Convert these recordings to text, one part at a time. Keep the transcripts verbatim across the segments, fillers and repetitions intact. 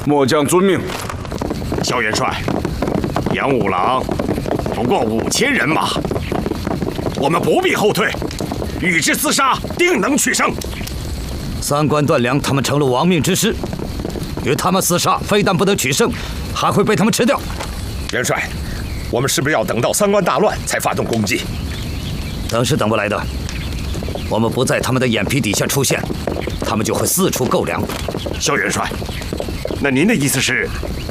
末将遵命。 萧元帅，杨五郎不过五千人马，我们不必后退，与之厮杀，定能取胜。 三关断粮，他们成了亡命之师，与他们厮杀，非但不能取胜，还会被他们吃掉。 元帅，我们是不是要等到三关大乱才发动攻击？ 等是等不来的。我们不在他们的眼皮底下出现，他们就会四处购粮。 萧元帅，那您的意思是？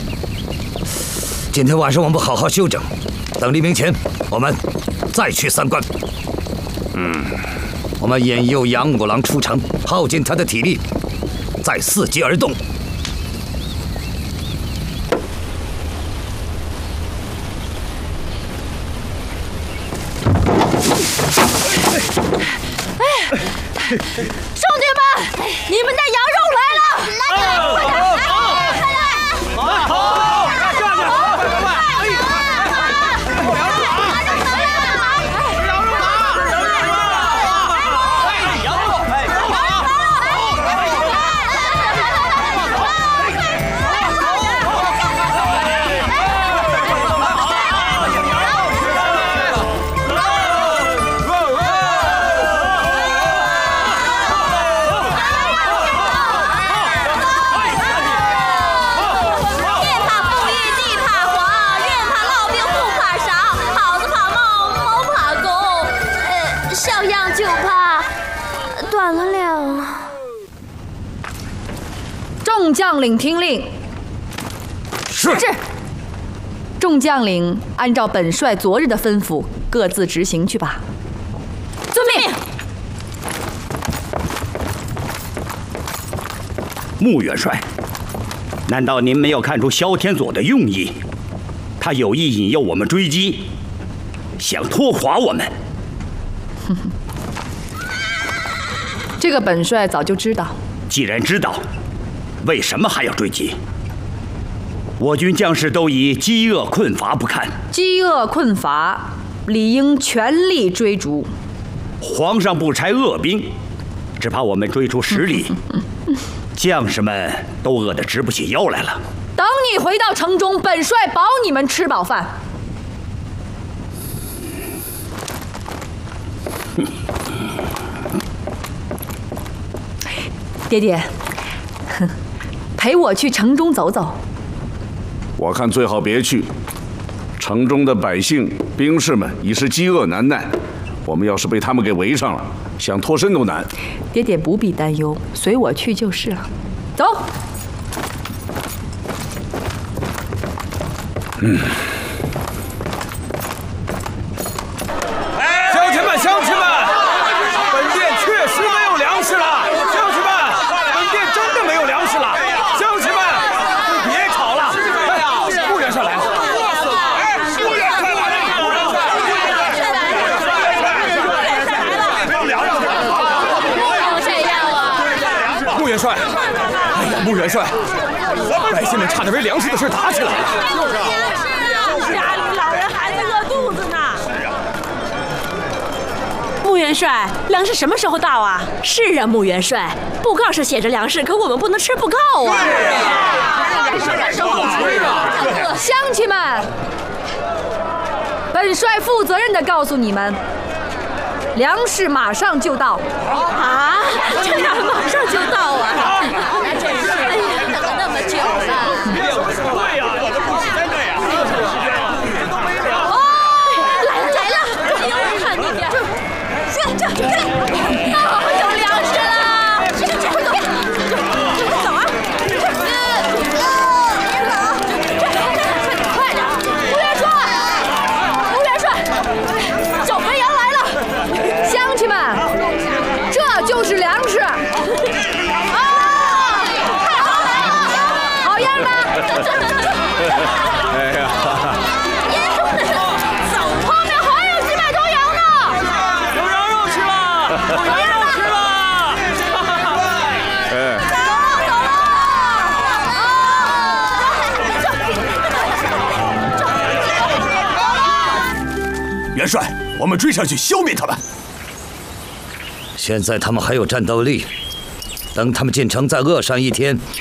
今天晚上我们好好休整，等黎明前，我们再去三关。 嗯， 我们引诱杨五郎出城，耗尽他的体力，再伺机而动。 兄弟们，你们的羊肉来了！来了，快点！快来！好，好，下去！快快快！哎呀！羊肉来了！羊肉来了！羊肉！哎，羊肉！ 众将领听令。 是。 是。众将领按照本帅昨日的吩咐，各自执行去吧。遵命。 穆元帅，难道您没有看出萧天佐的用意？他有意引诱我们追击，想拖垮我们。 哼哼。这个本帅早就知道。 既然知道，为什么还要追击？我军将士都以饥饿困乏不堪， 饥饿困乏，理应全力追逐。 皇上不差恶兵，只怕我们追出十里，将士们都饿得直不起腰来了。 等你回到城中，本帅保你们吃饱饭。爹爹，哼，陪我去城中走走。 我看最好别去，城中的百姓、兵士们已是饥饿难耐，我们要是被他们给围上了，想脱身都难。 爹爹不必担忧，随我去就是了。走。 嗯。 乡亲们，乡亲们，本店确实没有粮食了。乡亲们，本店真的没有粮食了。乡亲们，别吵了。哎，穆元帅来了。穆元帅来了。没有粮食了。这样啊。穆元帅，哎呀，穆元帅，百姓们差点为粮食的事打起来了。就是啊。 家里老人孩子饿肚子呢。穆元帅，粮食什么时候到啊？是啊，穆元帅，布告上写着粮食，可我们不能吃不够啊。 什么时候吃啊？乡亲们，本帅负责任地告诉你们，粮食马上就到。 啊，这样马上就到啊！那真是，哎呀，等了那么久了。 对呀，我的不是真的呀。 哦，来了来了！看你点，这这这，哦，有粮食了！快走，快走啊！快点！穆元帅，穆元帅，小肥羊来了！ 乡亲们，这就是粮食。啊！太好了，好样的！ 哎呀！ 后面还有几百头羊呢！ 有羊肉吃了，有羊肉吃了！ 哎， 走了元帅，我们追上去消灭他们。 现在他们还有战斗力，等他们进城再饿上一天，